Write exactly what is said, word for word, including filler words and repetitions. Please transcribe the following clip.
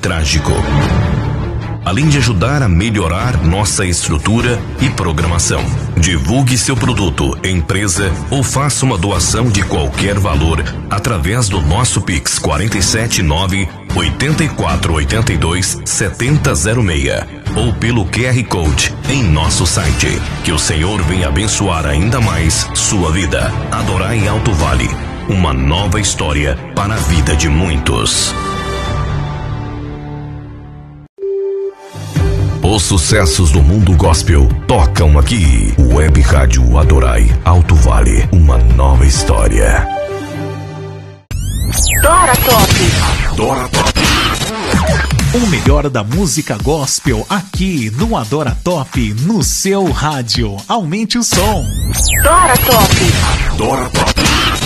trágico. Além de ajudar a melhorar nossa estrutura e programação. Divulgue seu produto, empresa ou faça uma doação de qualquer valor através do nosso Pix quatro sete nove, oito quatro oito dois, sete zero zero seis ou pelo Q R Code em nosso site. Que o Senhor venha abençoar ainda mais sua vida. Adorai Alto Vale, uma nova história para a vida de muitos. Os sucessos do mundo gospel tocam aqui. Web Rádio Adorai Alto Vale, uma nova história. Dora Top. Dora Top. O melhor da música gospel aqui no Adora Top, no seu rádio. Aumente o som. Dora Top. Dora Top.